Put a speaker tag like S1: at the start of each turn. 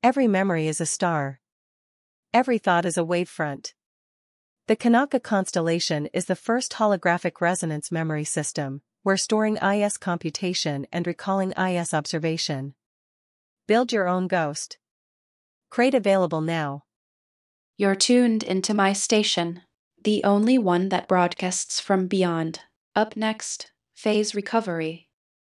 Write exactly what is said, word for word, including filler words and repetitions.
S1: Every memory is a star. Every thought is a wavefront. The Kanaka constellation is the first holographic resonance memory system, where storing I S computation and recalling I S observation. Build your own ghost. Crate available now.
S2: You're tuned into my station, the only one that broadcasts from beyond. Up next, phase recovery.